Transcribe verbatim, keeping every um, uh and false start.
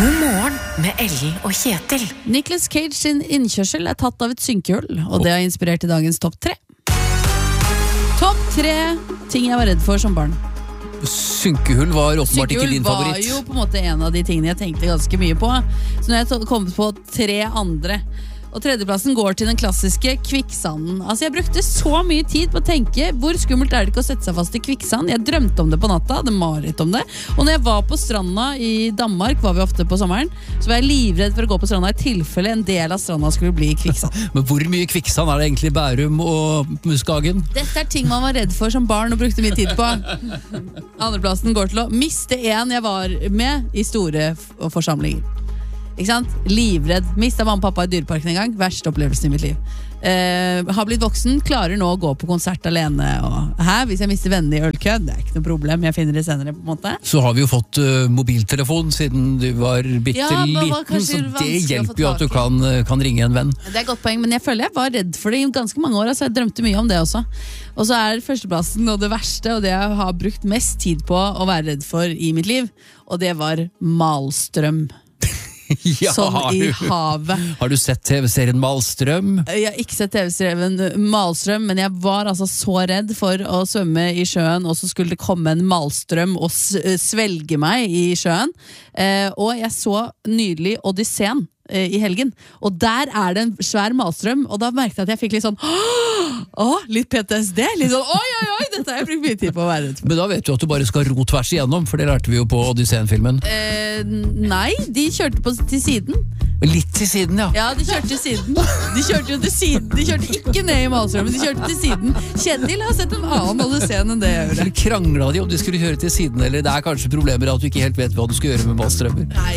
God morgen med Ellen og Kjetil. Nicolas Cage sin innkjørsel er tatt av et synkehull, og det har inspirert i dagens topp tre. Topp tre ting jeg var redd for som barn. Synkehull var åpenbart ikke din favoritt. Synkehull var jo på en måte en av de tingene jeg tenkte ganske mye på. Så når jeg kom på tre andre, og tredjeplassen går til den klassiske kvikksanden. Altså jeg brukte så mye tid på å tenke hvor skummelt er det ikke å sette seg fast i kvikksand. Jeg drømte om det på natta, hadde mareritt om det. Og når jeg var på stranda i Danmark, var vi ofte på sommeren, så var jeg livredd for å gå på stranda i tilfelle en del av stranda skulle bli kvikksand. Men hvor mye kvikksand er det egentlig i Bærum og Muskagen? Dette er ting man var redd for som barn og brukte mye tid på. Andreplassen går til å miste en jeg var med i store forsamlinger. Ikke sant? Livredd. Mistet mamma og pappa i Dyreparken en gang. Verste opplevelsen i mitt liv. Uh, har blitt voksen, klarer nå å gå på konsert alene. Og her, hvis jeg mister vennene i ølkø, det er ikke noe problem. Jeg finner det senere på en måte. Så har vi jo fått uh, mobiltelefon siden du var bitte ja, liten, så det hjelper jo at du kan, kan ringe en venn. Det er et godt poeng, men jeg føler jeg var redd for det i ganske mange år. Altså jeg drømte mye om det også. Og så er førsteplassen og det verste, og det jeg har brukt mest tid på å være redd for i mitt liv, og det var malstrøm. Ja, sånn har i du, havet. Har du sett tv-serien Malstrøm? Jeg har ikke sett tv-serien Malstrøm, men jeg var altså så redd for å svømme i sjøen, og så skulle det komme en malstrøm og svelge meg i sjøen. Eh, og jeg så nydelig Odysseen eh, i helgen, og der er det en svær malstrøm, og da merket jeg at jeg fikk litt sånn åh, litt P T S D, litt sånn oi, oi, oi, dette har jeg brukt mye tid på å være redd for. Men da vet du at du bare skal ro tvers igjennom, for det lærte vi jo på Odysseen-filmen. Eh, nei, de kjørte på til siden. Litt til siden, ja. Ja, de kjørte til siden. De kjørte jo til siden. De kjørte ikke ned i malstrømmen, de kjørte til siden. Kjetil har sett en annen Odysseen enn det jeg gjør. Eller krangla de om de skulle kjøre til siden, eller det er kanskje problemer at du ikke helt vet hva du skal gjøre med malstrømmer. Nei.